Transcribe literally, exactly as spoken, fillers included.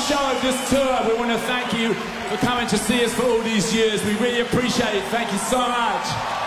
last show of this tour. We want to thank you for coming to see us for all these years. We really appreciate it. Thank you so much.